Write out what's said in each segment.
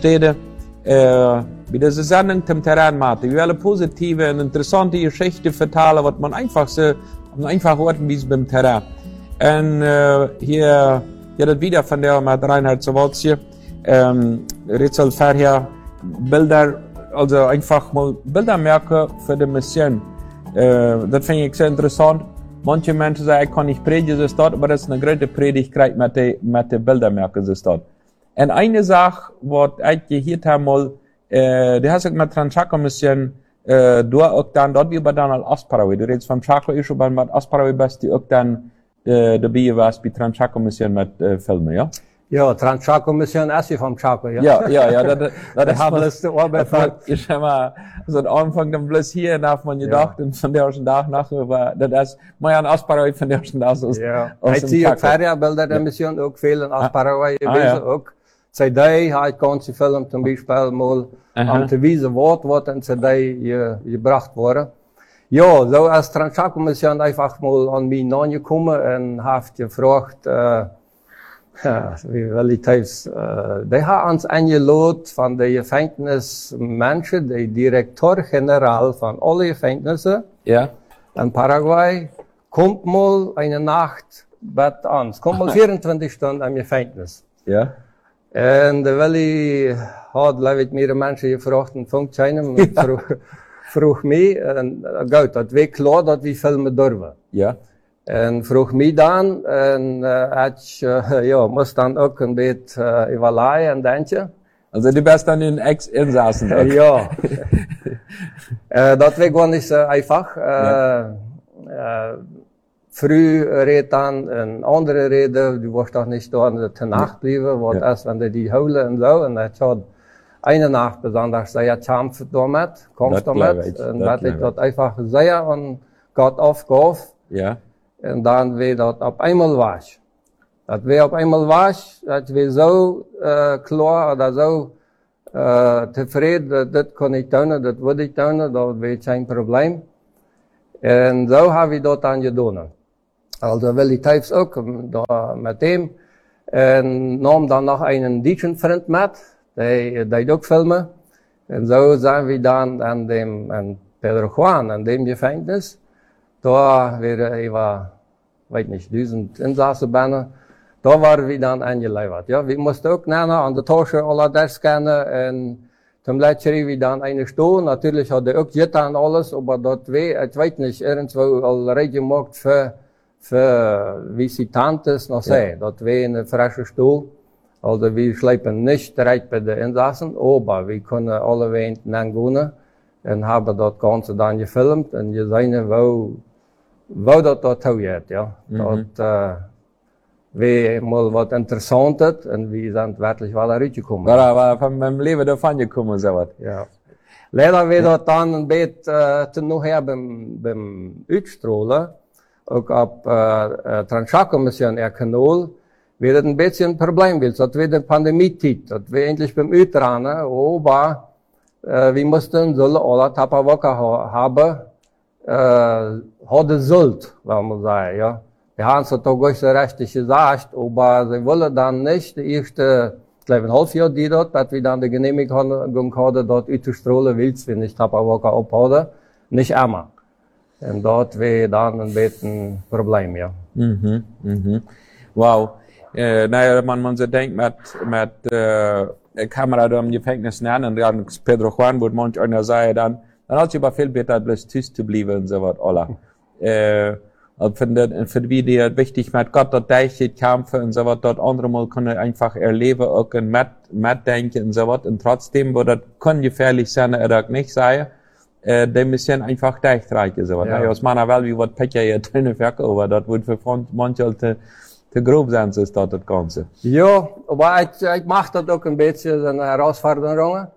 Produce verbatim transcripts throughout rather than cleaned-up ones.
Stede, äh, wie diese Sendung zum Terrain macht. Wir wollen positive und interessante Geschichten vertellen, was man einfach so, einfach hört, wie es beim Terrain. Und äh, hier, hier das wieder von der mit Reinhard Zawalski, ähm, Rätsel vorher, Bilder, also einfach mal Bilder merken für die Mission. Äh, das finde ich sehr interessant. Manche Menschen sagen, ich kann nicht predigen, so ist das, aber das ist eine große Predigkeit mit den mit den Bildermerken, so ist das. Und eine Sache, was ich hier einmal, äh, die hast du mit Transchako-Mission, äh, du auch dann, dort wie bei dann als Asparawi, du redest vom Schako, ich schon mit Asparawi, bist du auch dann, äh, dabei warst bei Transchako-Mission mit, äh, Filmen, ja? Ja, Transchako-Mission ist ja vom Schako, ja. Ja, ja, ja, das, das, das haben das die Arbeit von. Ich habe mal, so am Anfang dann bloß hier, nach man gedacht, ja. Und von der ersten Tag nach, war, das ist, mal ein Asparawi von der ersten Tag aus, ja. aus Ich sehe auch Ferien-Bilder der Mission, auch viel in Asparawi ah, gewesen, ja. auch. C D habe ich ganze Film zum Beispiel mal, am zu wiesen Wort, was in C D ge, gebracht wurde. Ja, so als Transchako-Mission einfach mal an mich angekommen und habe gefragt, äh, ja, wie will ich das, äh, die haben uns eingeladen von der Gefängnismenschen, der Direktor General von allen Gefängnissen, ja. In Paraguay, kommt mal eine Nacht bei uns, kommt mal vierundzwanzig Stunden im Gefängnis. Ja. Und weil ich, hat, leid mehrere Menschen gefragt, und fängt keinem, und vroeg, vroeg mich, und, gut, das war klar, dass wir filmen dürfen. Ja. En vroeg mij dan, en uh, ik, uh, ja, moest dan ook een beetje uh, evalueren en denken. Also du bist dann in Ex-Insassen. Ja. uh, dat was gewoon niet so einfach. Uh, ja. uh, früh reed dan een andere reden, du warst doch nicht da in der Nacht bleiben, wat ja. Ist, wenn du die holen und so. Und ich had eine Nacht besonders sehr kämpft damit, kommst damit. Und dat ich dort einfach sehr und Gott aufgab. Ja. En dan weer dat op eenmaal was. Dat weer op eenmaal was, dat weer zo uh, klaar, dat zo uh, tevreden, dat dit kon ik doen, dat wil ik doen, dat weer geen probleem. En zo hebben we dat dan gedaan. Also wil ik thuis ook da, met hem. En nam dan nog een Duitse vriend met, die deed ook filmen. En zo zijn we dan aan dem, aan Pedro Juan, aan dem gevangenis. Da wäre etwa, weiß nicht, duizend Insassen binnen. Da waren wir dann eingeleverd. Ja, wir mussten auch nennen, an der Tasche alle das scannen. Und zum letzten wir dann eine Stuhl. Natürlich hat er auch getan alles, aber das war, ich weiß nicht, irgendwo all gemacht für, für Visitantes noch sehr. Ja. Das war eine frische Stuhl. Also wir schleppen nicht direkt bei den Insassen, aber wir können alle Wegen angehen. Und haben das Ganze dann gefilmt und gesehen, wo, wo das da taugt, ja. Mhm. Das, äh, wie mal was Interessantes und wir sind wirklich wel rausgekommen. Ja, war von meinem Leben davon gekommen, so was. Ja. Leider wird das dann ein bisschen, äh, zu nachher beim, beim Ausstrahlen, auch ab, äh, Transchako-Mission, der Kanal, wird das ein bisschen ein Problem, weil das wird eine Pandemie-Zeit, das wird endlich beim Uitrennen, aber, Uh, we moesten zullen alle tapawaka ha hebben, uh, hadden zult, wil man sagen, ja. Die haben es doch gar so richtig gesagt, aber sie wollen dann nicht, die erste, ich glaube ein halbes Jahr die dort, dass wir dann die Genehmigung hatten, dort auszustrahlen, willst wir nicht tapawaka abhaben, nicht immer. Und dort wäre dann ein bisschen ein Problem, ja. Mhm, mhm. Wow. Äh, naja, man, man so denkt mit, mit, äh, Kamera da im Gefängnis nennen, und dann Pedro Juan, wo manch einer sei, dann, dann hat es aber viel besser, bloß tüß zu bleiben und so was, alle. äh, und für die, für die, die wichtig mit Gott dort steht, kämpfen und so was, dort andere mal können einfach erleben, auch ein mit, mitdenken und so was, und trotzdem, wo das kann gefährlich sein, oder nicht sein, äh, die müssen einfach durchreichen, so was. Ja. Aus meiner Welt, wie was Pecher hier drinnen verkaufen, aber das wird für manche Leute te grob zijn, so ist das das Ganze. Ja, aber ich, ich mache das auch ein bisschen eine Herausforderung. Und,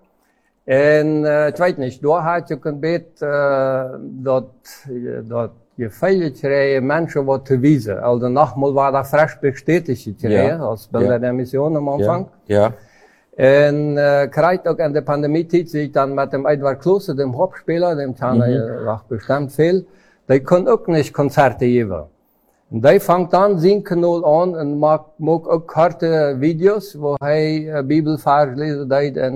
äh, ich weiß nicht, da hat ich ein bisschen, äh, dort, dort gefällt kriegen, Menschen was zu wiesen. Also nochmal war das frisch bestätigt kriegen, ja. Als Bilder ja. Der Mission am Anfang. Ja. ja. Und, äh, kriegt auch in der Pandemie-Zeit sich dann mit dem Edward Klose, dem Hauptspieler, dem kann mhm. er bestimmt viel, der kann auch nicht Konzerte geben. Und der fängt dann sein Kanal an und macht, macht auch harte Videos, wo er Bibelvers lesen